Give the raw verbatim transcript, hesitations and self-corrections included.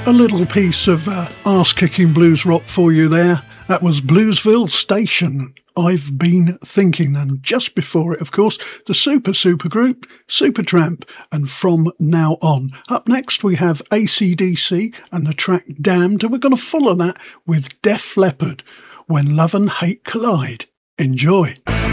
A little piece of uh, arse-kicking blues rock for you there. That was Bluesville Station, I've Been Thinking. And just before it, of course, the super, super group, Supertramp, and From Now On. Up next, we have A C D C and the track Damned, and we're going to follow that with Def Leppard, When Love and Hate Collide. Enjoy.